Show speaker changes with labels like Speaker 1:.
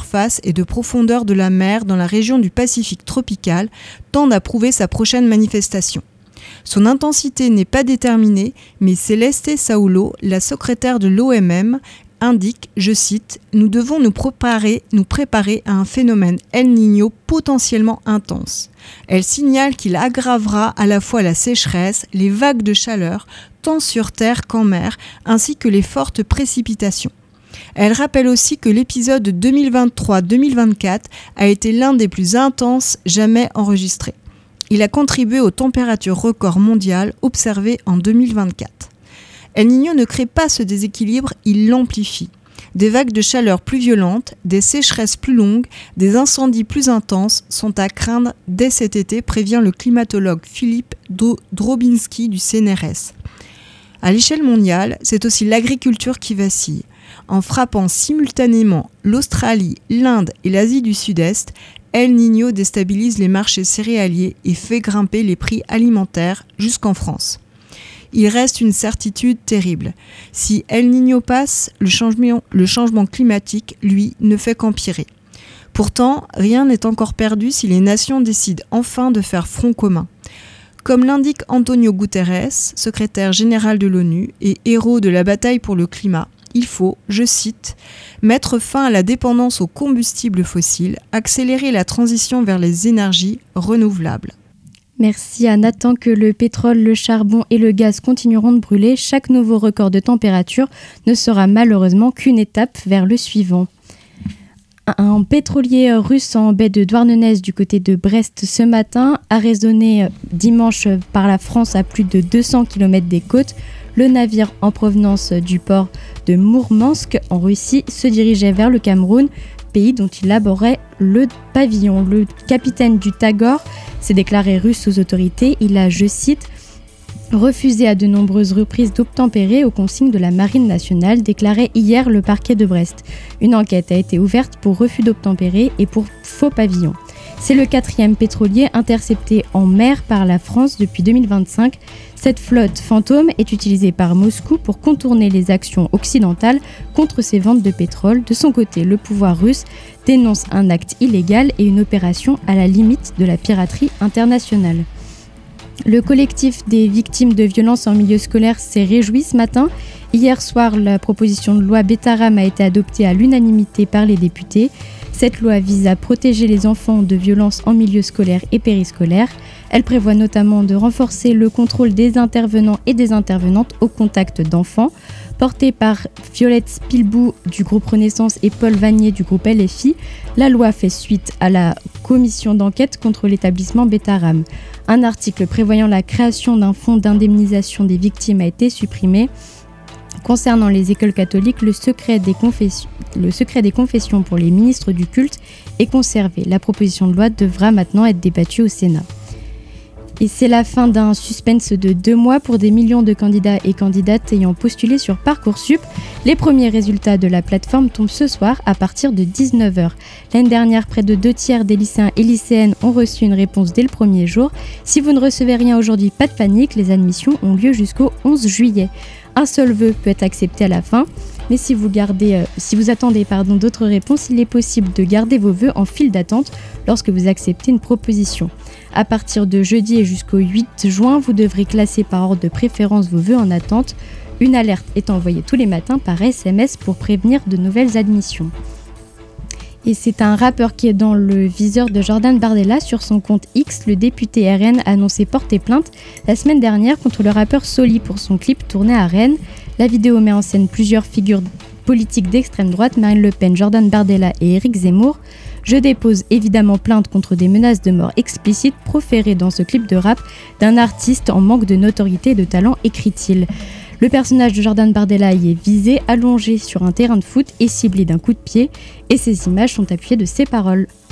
Speaker 1: surface et de profondeur de la mer dans la région du Pacifique tropical tendent à prouver sa prochaine manifestation. Son intensité n'est pas déterminée, mais Celeste Saulo, la secrétaire de l'OMM, indique, je cite, « Nous devons nous préparer à un phénomène El Niño potentiellement intense. » Elle signale qu'il aggravera à la fois la sécheresse, les vagues de chaleur, tant sur terre qu'en mer, ainsi que les fortes précipitations. Elle rappelle aussi que l'épisode 2023-2024 a été l'un des plus intenses jamais enregistrés. Il a contribué aux températures records mondiales observées en 2024. El Niño ne crée pas ce déséquilibre, il l'amplifie. Des vagues de chaleur plus violentes, des sécheresses plus longues, des incendies plus intenses sont à craindre dès cet été, prévient le climatologue Philippe Drobinski du CNRS. À l'échelle mondiale, c'est aussi l'agriculture qui vacille. En frappant simultanément l'Australie, l'Inde et l'Asie du Sud-Est, El Niño déstabilise les marchés céréaliers et fait grimper les prix alimentaires jusqu'en France. Il reste une certitude terrible. Si El Niño passe, le changement climatique, lui, ne fait qu'empirer. Pourtant, rien n'est encore perdu si les nations décident enfin de faire front commun. Comme l'indique Antonio Guterres, secrétaire général de l'ONU et héros de la bataille pour le climat, il faut, je cite, « mettre fin à la dépendance aux combustibles fossiles, accélérer la transition vers les énergies renouvelables ».
Speaker 2: Merci à Nathan. Que le pétrole, le charbon et le gaz continueront de brûler, chaque nouveau record de température ne sera malheureusement qu'une étape vers le suivant. Un pétrolier russe en baie de Douarnenez du côté de Brest ce matin a résonné dimanche par la France à plus de 200 km des côtes. Le navire en provenance du port de Mourmansk en Russie se dirigeait vers le Cameroun, pays dont il arborait le pavillon. Le capitaine du Tagor s'est déclaré russe aux autorités. Il a, je cite, refusé à de nombreuses reprises d'obtempérer aux consignes de la Marine nationale, déclarait hier le parquet de Brest. Une enquête a été ouverte pour refus d'obtempérer et pour faux pavillon. C'est le 4e pétrolier intercepté en mer par la France depuis 2025. Cette flotte fantôme est utilisée par Moscou pour contourner les actions occidentales contre ses ventes de pétrole. De son côté, le pouvoir russe dénonce un acte illégal et une opération à la limite de la piraterie internationale. Le collectif des victimes de violences en milieu scolaire s'est réjoui ce matin. Hier soir, la proposition de loi Bétaram a été adoptée à l'unanimité par les députés. Cette loi vise à protéger les enfants de violences en milieu scolaire et périscolaire. Elle prévoit notamment de renforcer le contrôle des intervenants et des intervenantes au contact d'enfants. Portée par Violette Spilbou du groupe Renaissance et Paul Vanier du groupe LFI, la loi fait suite à la commission d'enquête contre l'établissement Bétaram. Un article prévoyant la création d'un fonds d'indemnisation des victimes a été supprimé. Concernant les écoles catholiques, le secret des confessions pour les ministres du culte est conservé. La proposition de loi devra maintenant être débattue au Sénat. Et c'est la fin d'un suspense de 2 mois pour des millions de candidats et candidates ayant postulé sur Parcoursup. Les premiers résultats de la plateforme tombent ce soir à partir de 19h. L'année dernière, près de 2/3 des lycéens et lycéennes ont reçu une réponse dès le premier jour. Si vous ne recevez rien aujourd'hui, pas de panique, les admissions ont lieu jusqu'au 11 juillet. Un seul vœu peut être accepté à la fin, mais si vous attendez d'autres réponses, il est possible de garder vos vœux en file d'attente lorsque vous acceptez une proposition. À partir de jeudi et jusqu'au 8 juin, vous devrez classer par ordre de préférence vos vœux en attente. Une alerte est envoyée tous les matins par SMS pour prévenir de nouvelles admissions. Et c'est un rappeur qui est dans le viseur de Jordan Bardella. Sur son compte X, le député RN a annoncé porter plainte la semaine dernière contre le rappeur Soli pour son clip tourné à Rennes. La vidéo met en scène plusieurs figures politiques d'extrême droite, Marine Le Pen, Jordan Bardella et Éric Zemmour. Je dépose évidemment plainte contre des menaces de mort explicites proférées dans ce clip de rap d'un artiste en manque de notoriété et de talent, écrit-il. Le personnage de Jordan Bardella y est visé, allongé sur un terrain de foot et ciblé d'un coup de pied, et ces images sont appuyées de ses paroles.